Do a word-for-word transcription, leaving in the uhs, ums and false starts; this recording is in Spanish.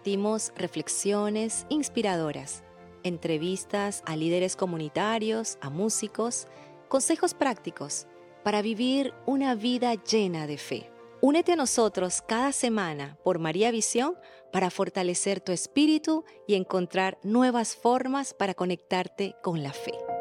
compartimos reflexiones inspiradoras, entrevistas a líderes comunitarios, a músicos, consejos prácticos para vivir una vida llena de fe. Únete a nosotros cada semana por María Visión para fortalecer tu espíritu y encontrar nuevas formas para conectarte con la fe.